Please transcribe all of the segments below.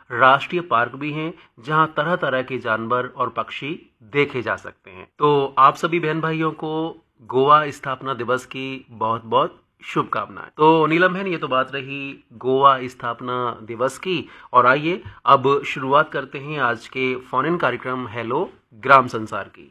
राष्ट्रीय पार्क भी हैं जहां तरह तरह के जानवर और पक्षी देखे जा सकते हैं। तो आप सभी बहन भाइयों को गोवा स्थापना दिवस की बहुत बहुत शुभकामनाएं। तो नीलम बहन, ये तो बात रही गोवा स्थापना दिवस की, और आइए अब शुरुआत करते हैं आज के फोन इन कार्यक्रम हेलो ग्राम संसार की।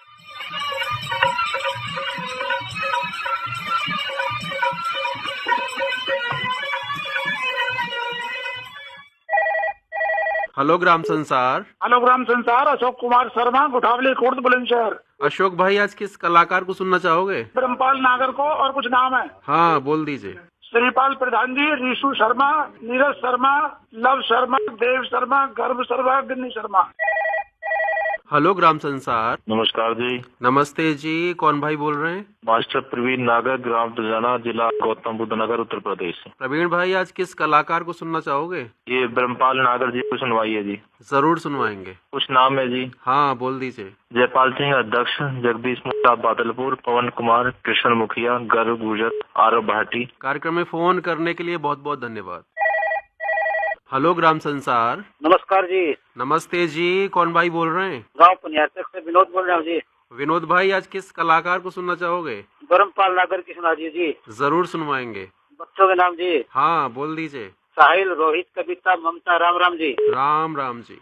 हेलो ग्राम संसार। हेलो ग्राम संसार, अशोक कुमार शर्मा, गुठावली, खुर्द, बुलंदशहर। अशोक भाई, आज किस कलाकार को सुनना चाहोगे? ब्रह्मपाल नागर को, और कुछ नाम है? हाँ, बोल दीजिए। श्रीपाल प्रधान जी, रीशु शर्मा, नीरज शर्मा, लव शर्मा, देव शर्मा, गर्भ शर्मा, गिन्नी शर्मा। हेलो ग्राम संसार। नमस्कार जी। नमस्ते जी, कौन भाई बोल रहे हैं? मास्टर प्रवीण नागर, ग्राम तजाना, जिला गौतम बुद्ध नगर, उत्तर प्रदेश। प्रवीण भाई, आज किस कलाकार को सुनना चाहोगे? ये ब्रह्मपाल नागर जी को सुनवाइए जी। जरूर सुनवाएंगे। कुछ नाम है जी? हाँ, बोल दीजिए। जयपाल सिंह अध्यक्ष, जगदीश मुक्ता बादलपुर, पवन कुमार, कृष्ण मुखिया, गर्व गुजर, आरव भाटी। कार्यक्रम में फोन करने के लिए बहुत बहुत धन्यवाद। हेलो ग्राम संसार। नमस्कार जी। नमस्ते जी, कौन भाई बोल रहे हैं? गांव पुनियातक से विनोद बोल रहा हूँ जी। विनोद भाई, आज किस कलाकार को सुनना चाहोगे? ब्रह्मपाल नागर की सुना जी। जरूर सुनवाएंगे। बच्चों के नाम जी? हाँ, बोल दीजिए। साहिल, रोहित, कविता, ममता, राम राम जी। राम राम जी।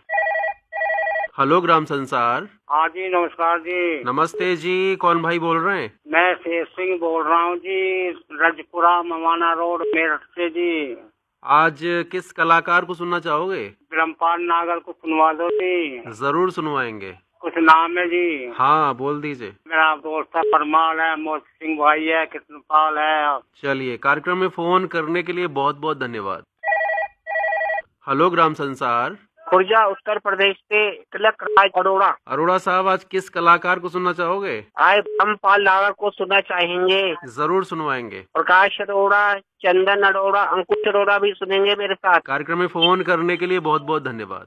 हेलो ग्राम संसार। हाँ जी, नमस्कार जी। नमस्ते जी, कौन भाई बोल रहे हैं? मैं शेर सिंह बोल रहा हूँ जी, रजपुरा, मवाना रोड, मेरठ से जी। आज किस कलाकार को सुनना चाहोगे? ब्रह्मपाल नागर को सुनवा दो जी। जरूर सुनवाएंगे। कुछ नाम है जी? हाँ, बोल दीजिए। मेरा दोस्त है परमाल है, मोती सिंह भाई है, कृष्णपाल है। चलिए, कार्यक्रम में फोन करने के लिए बहुत बहुत धन्यवाद। हेलो ग्राम संसार। खुर्जा, उत्तर प्रदेश से तिलक राज अरोड़ा। अरोड़ा साहब, आज किस कलाकार को सुनना चाहोगे? आज ब्रह्मपाल नागर को सुनना चाहेंगे। जरूर सुनवाएंगे। प्रकाश अरोड़ा, चंदन अरोड़ा, अंकुश अरोड़ा भी सुनेंगे मेरे साथ। कार्यक्रम में फोन करने के लिए बहुत बहुत धन्यवाद।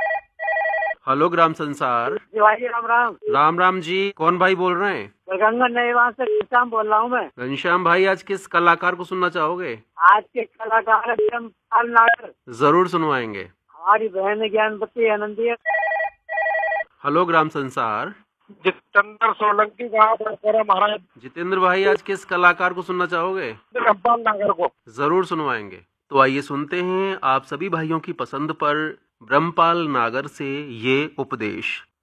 हेलो ग्राम संसार। भाई राम राम। राम राम जी, कौन भाई बोल रहे हैं? गंगा नईवान से घनश्याम बोल रहा हूँ मैं। घनश्याम भाई, आज किस कलाकार को सुनना चाहोगे? आज के कलाकार है ब्रह्मपाल नागर। जरूर सुनवाएंगे। हमारी बहन ज्ञानवती आनंदी है। हेलो ग्राम संसार। जितेंद्र सोलंकी, गाँव महाराज। जितेंद्र भाई, आज किस कलाकार को सुनना चाहोगे? ब्रह्मपाल नागर को। जरूर सुनवाएंगे। तो आइए सुनते हैं आप सभी भाइयों की पसंद पर ब्रह्मपाल नागर से ये उपदेश।